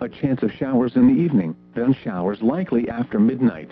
A chance of showers in the evening, then showers likely after midnight.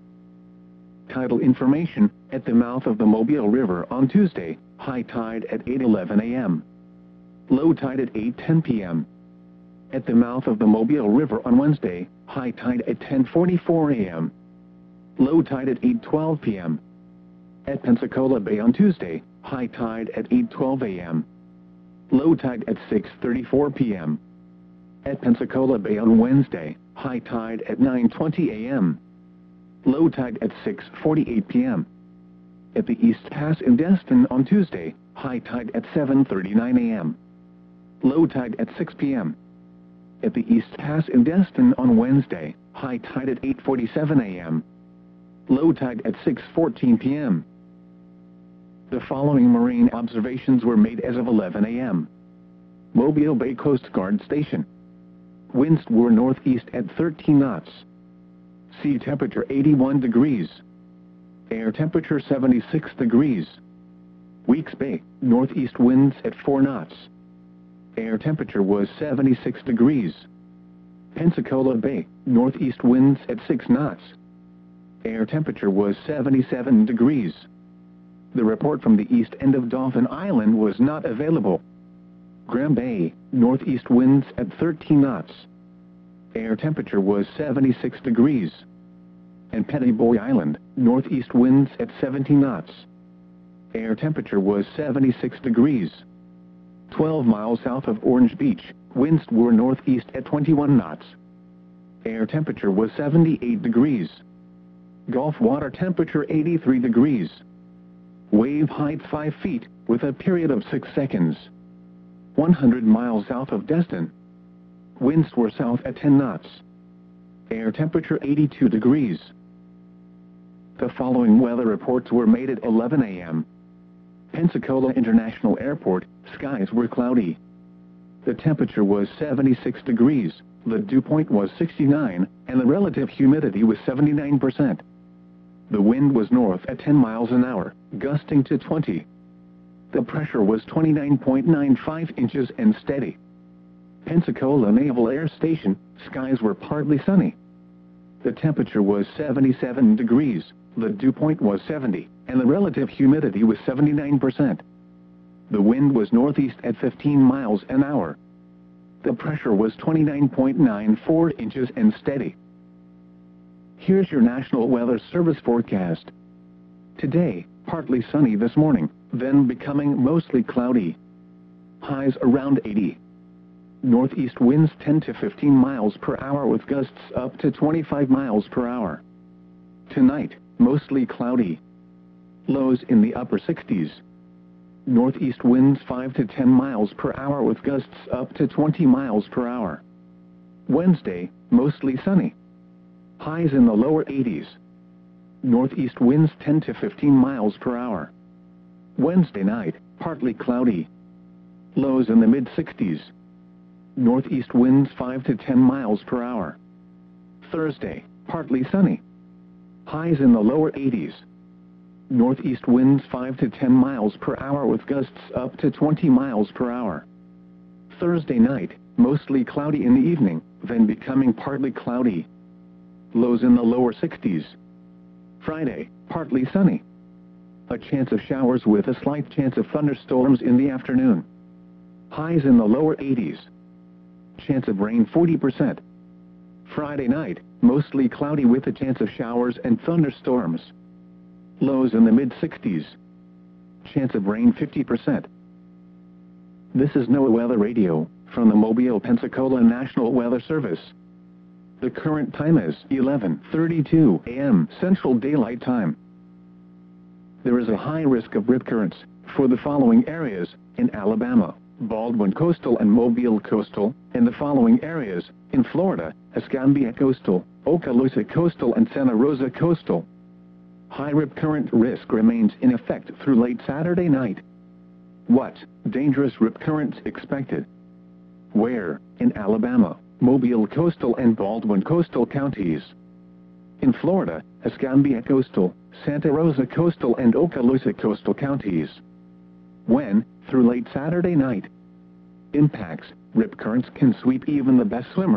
Tidal information, at the mouth of the Mobile River on Tuesday, high tide at 8:11 a.m. Low tide at 8:10 p.m. At the mouth of the Mobile River on Wednesday, high tide at 10:44 a.m. Low tide at 8:12 p.m. At Pensacola Bay on Tuesday, high tide at 8:12 a.m. Low tide at 6:34 p.m. At Pensacola Bay on Wednesday, high tide at 9:20 a.m. Low tide at 6:48 p.m. At the East Pass in Destin on Tuesday, high tide at 7:39 a.m. Low tide at 6 p.m. At the East Pass in Destin on Wednesday, high tide at 8:47 a.m. Low tide at 6:14 p.m. The following marine observations were made as of 11 a.m. Mobile Bay Coast Guard Station. Winds were northeast at 13 knots. Sea temperature 81 degrees. Air temperature 76 degrees. Weeks Bay, northeast winds at 4 knots. Air temperature was 76 degrees. Pensacola Bay, northeast winds at 6 knots. Air temperature was 77 degrees. The report from the east end of Dauphin Island was not available. Graham Bay, northeast winds at 13 knots. Air temperature was 76 degrees. And Petty Boy Island, northeast winds at 17 knots. Air temperature was 76 degrees. 12 miles south of Orange Beach, winds were northeast at 21 knots. Air temperature was 78 degrees. Gulf water temperature 83 degrees. Wave height 5 feet, with a period of 6 seconds. 100 miles south of Destin. Winds were south at 10 knots. Air temperature 82 degrees. The following weather reports were made at 11 a.m. Pensacola International Airport, skies were cloudy. The temperature was 76 degrees, the dew point was 69, and the relative humidity was 79%. The wind was north at 10 miles an hour, gusting to 20. The pressure was 29.95 inches and steady. Pensacola Naval Air Station, skies were partly sunny. The temperature was 77 degrees, the dew point was 70, and the relative humidity was 79%. The wind was northeast at 15 miles an hour. The pressure was 29.94 inches and steady. Here's your National Weather Service forecast. Today, partly sunny this morning, then becoming mostly cloudy. Highs around 80. Northeast winds 10 to 15 miles per hour with gusts up to 25 miles per hour. Tonight, mostly cloudy. Lows in the upper 60s. Northeast winds 5 to 10 miles per hour with gusts up to 20 miles per hour. Wednesday, mostly sunny. Highs in the lower 80s. Northeast winds 10 to 15 miles per hour. Wednesday night, partly cloudy. Lows in the mid-60s. Northeast winds 5 to 10 miles per hour. Thursday, partly sunny. Highs in the lower 80s. Northeast winds 5 to 10 miles per hour with gusts up to 20 miles per hour. Thursday night, mostly cloudy in the evening, then becoming partly cloudy. Lows in the lower 60s. Friday, partly sunny. A chance of showers with a slight chance of thunderstorms in the afternoon. Highs in the lower 80s. Chance of rain 40%. Friday night, mostly cloudy with a chance of showers and thunderstorms. Lows in the mid-60s. Chance of rain 50%. This is NOAA Weather Radio, from the Mobile, Pensacola National Weather Service. The current time is 11:32 a.m. Central Daylight Time. There is a high risk of rip currents for the following areas in Alabama, Baldwin Coastal and Mobile Coastal, and the following areas in Florida, Escambia Coastal, Okaloosa Coastal and Santa Rosa Coastal. High rip current risk remains in effect through late Saturday night. What dangerous rip currents expected? Where? In Alabama, Mobile Coastal and Baldwin Coastal counties. In Florida, Escambia Coastal, Santa Rosa Coastal and Okaloosa Coastal counties. When? Through late Saturday night. Impacts: rip currents can sweep even the best swimmers.